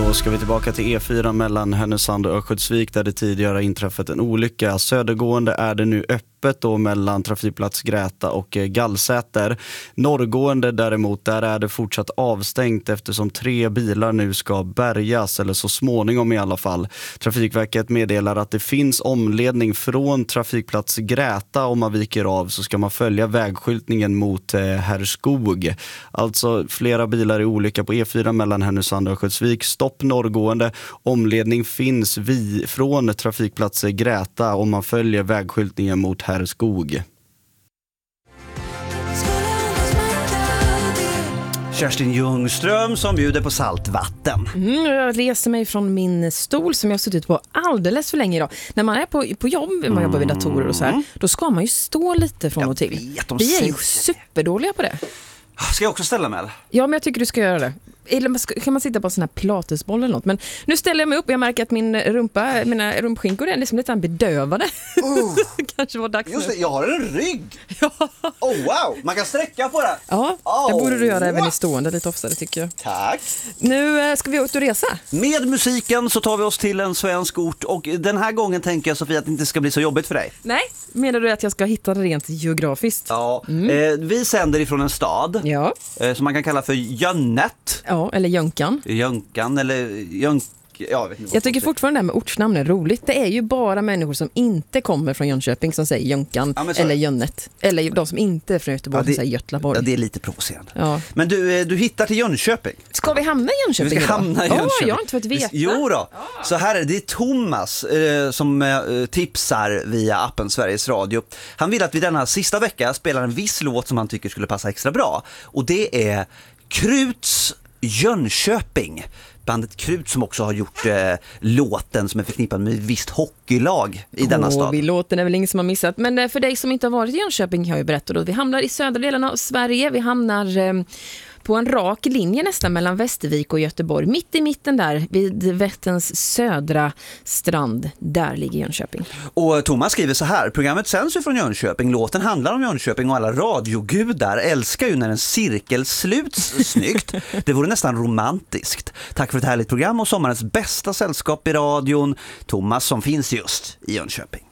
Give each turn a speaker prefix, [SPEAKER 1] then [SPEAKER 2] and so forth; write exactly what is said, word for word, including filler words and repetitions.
[SPEAKER 1] Då ska vi tillbaka till E fyra mellan Härnösand och Örnsköldsvik där det tidigare har inträffat en olycka. Södergående är det nu öppet då mellan trafikplats Gräta och Gallsäter. Norrgående däremot, där är det fortsatt avstängt eftersom tre bilar nu ska bärgas, eller så småningom i alla fall. Trafikverket meddelar att det finns omledning från trafikplats Gräta. Om man viker av så ska man följa vägskyltningen mot eh, Herrskog. Alltså flera bilar i olycka på E fyra mellan Härnösand och Örnsköldsvik. Stopp norrgående. Omledning finns vi från trafikplats Gräta om man följer vägskyltningen mot Herrskog.
[SPEAKER 2] Kerstin Ljungström som bjuder på saltvatten.
[SPEAKER 3] Mm, jag reser mig från min stol som jag har suttit på alldeles för länge idag. När man är på, på jobb, man jobbar vid datorer och så här, då ska man ju stå lite från och till.
[SPEAKER 2] Vet,
[SPEAKER 3] Vi är ju superdåliga på det.
[SPEAKER 2] Ska jag också ställa mig?
[SPEAKER 3] Ja, men jag tycker du ska göra det. Eller kan man sitta på en sån här platesboll eller något. Men nu ställer jag mig upp och jag märker att min rumpa, mina rumpskinkor är liksom lite bedövade.
[SPEAKER 2] Oh.
[SPEAKER 3] Kanske var dags
[SPEAKER 2] Just
[SPEAKER 3] nu.
[SPEAKER 2] det, jag har en rygg.
[SPEAKER 3] Ja.
[SPEAKER 2] Oh wow, man kan sträcka på det.
[SPEAKER 3] Ja, det
[SPEAKER 2] oh,
[SPEAKER 3] borde du göra även
[SPEAKER 2] what?
[SPEAKER 3] i stående lite oftare tycker jag.
[SPEAKER 2] Tack.
[SPEAKER 3] Nu ska vi ut och resa. Med
[SPEAKER 2] musiken så tar vi oss till en svensk ort. Och den här gången tänker jag, Sofia, att det inte ska bli så jobbigt för dig.
[SPEAKER 3] Nej, menar du att jag ska hitta det rent geografiskt?
[SPEAKER 2] Ja,
[SPEAKER 3] mm.
[SPEAKER 2] eh, vi sänder ifrån en stad
[SPEAKER 3] ja.
[SPEAKER 2] eh, som man kan kalla för Jönnet.
[SPEAKER 3] Ja, eller Jönkan.
[SPEAKER 2] Jönkan eller Jönk. Jag, vet inte
[SPEAKER 3] jag tycker fortfarande det här med ortsnamn är roligt. Det är ju bara människor som inte kommer från Jönköping som säger Jönkan ja, eller Jönnet. Eller de som inte är från Göteborg ja, det, som säger Götlaborg.
[SPEAKER 2] Ja, det är lite provocerande.
[SPEAKER 3] Ja.
[SPEAKER 2] Men du, du hittar till Jönköping.
[SPEAKER 3] Ska vi hamna i Jönköping?
[SPEAKER 2] Vi ska hamna i Jönköping.
[SPEAKER 3] Oh, jag har inte fått veta.
[SPEAKER 2] Jo då. Oh. Så här är det, det är Thomas eh, som eh, tipsar via appen Sveriges Radio. Han vill att vi denna sista vecka spelar en viss låt som han tycker skulle passa extra bra. Och det är Kruts Jönköping. Bandet Krut som också har gjort eh, låten som är förknippad med ett visst hockeylag i denna
[SPEAKER 3] oh,
[SPEAKER 2] stad.
[SPEAKER 3] Vi låten är väl ingen som har missat. Men eh, för dig som inte har varit i Jönköping kan jag ju berätta då. Vi hamnar i södra delen av Sverige. Vi hamnar eh, på en rak linje nästan mellan Västervik och Göteborg. Mitt i mitten där vid Vätterns södra strand. Där ligger Jönköping.
[SPEAKER 2] Och Thomas skriver så här. Programmet sänds ju från Jönköping. Låten handlar om Jönköping och alla radiogudar älskar ju när en cirkel sluts snyggt. Det vore nästan romantiskt. Tack för ett härligt program och sommarens bästa sällskap i radion. Thomas som finns just i Jönköping.